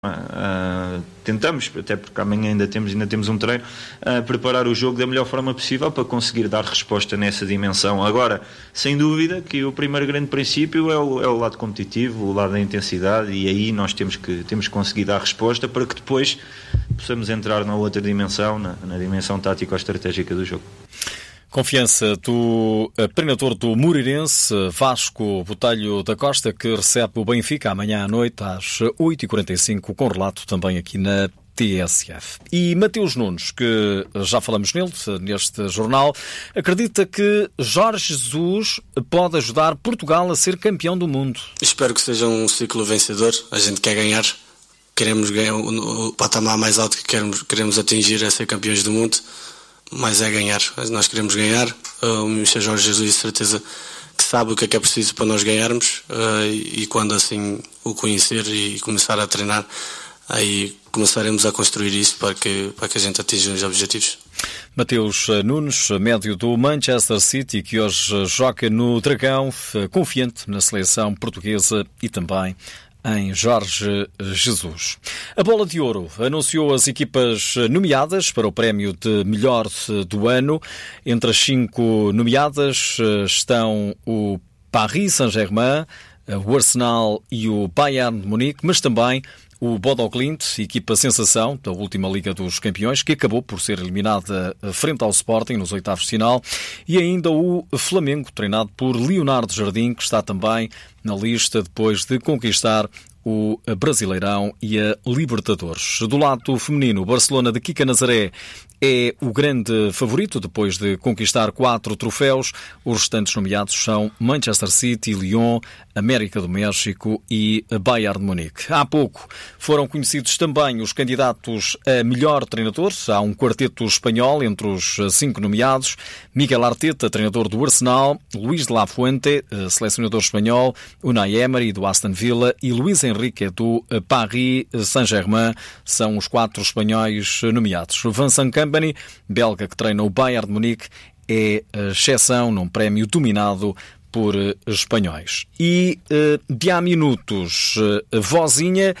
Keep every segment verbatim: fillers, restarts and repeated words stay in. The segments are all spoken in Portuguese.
Uh, tentamos, até porque amanhã ainda temos, ainda temos um treino, uh, preparar o jogo da melhor forma possível para conseguir dar resposta nessa dimensão. Agora, sem dúvida que o primeiro grande princípio é o, é o lado competitivo, o lado da intensidade, e aí nós temos que, temos que conseguir dar resposta para que depois possamos entrar na outra dimensão, na, na dimensão tática ou estratégica do jogo. Confiança do treinador do Moreirense, Vasco Botelho da Costa, que recebe o Benfica amanhã à noite às oito e quarenta e cinco, com relato também aqui na T S F. E Mateus Nunes, que já falamos nele neste jornal, acredita que Jorge Jesus pode ajudar Portugal a ser campeão do mundo. Espero que seja um ciclo vencedor. A gente quer ganhar, queremos ganhar o patamar mais alto que queremos, queremos atingir, é ser campeões do mundo. Mas é ganhar, nós queremos ganhar. O mister Jorge Jesus, de certeza que sabe o que é que é preciso para nós ganharmos, e quando assim o conhecer e começar a treinar, aí começaremos a construir isso para que, para que a gente atinja os objetivos. Mateus Nunes, médio do Manchester City, que hoje joga no Dragão, confiante na seleção portuguesa e também em Jorge Jesus. A Bola de Ouro anunciou as equipas nomeadas para o prémio de melhor do ano. Entre as cinco nomeadas estão o Paris Saint-Germain, o Arsenal e o Bayern de Munique, mas também o Bodo Glimt, equipa sensação da última Liga dos Campeões, que acabou por ser eliminada frente ao Sporting nos oitavos de final, e ainda o Flamengo, treinado por Leonardo Jardim, que está também na lista depois de conquistar o Brasileirão e a Libertadores. Do lado feminino, o Barcelona de Kika Nazaré é o grande favorito depois de conquistar quatro troféus. Os restantes nomeados são Manchester City, Lyon, América do México e Bayern de Munique. Há pouco foram conhecidos também os candidatos a melhor treinador. Há um quarteto espanhol entre os cinco nomeados: Miguel Arteta, treinador do Arsenal, Luís de la Fuente, selecionador espanhol, Unai Emery do Aston Villa e Luís Henrique do Paris Saint-Germain. São os quatro espanhóis nomeados. Vincent Kompany, belga, que treina o Bayern de Munique, é a exceção num prémio dominado por espanhóis. E de há minutos, Vozinha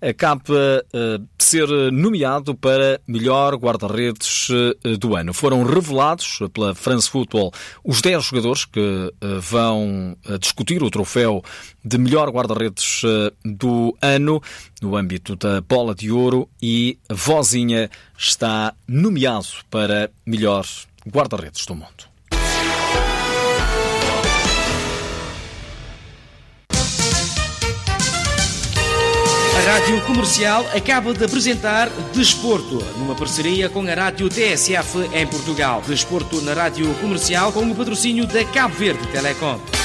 acaba de ser nomeado para melhor guarda-redes do ano. Foram revelados pela France Football os dez jogadores que vão discutir o troféu de melhor guarda-redes do ano no âmbito da Bola de Ouro, e Vozinha está nomeado para melhor guarda-redes do mundo. A Rádio Comercial acaba de apresentar Desporto, numa parceria com a Rádio T S F em Portugal. Desporto na Rádio Comercial, com o patrocínio da Cabo Verde Telecom.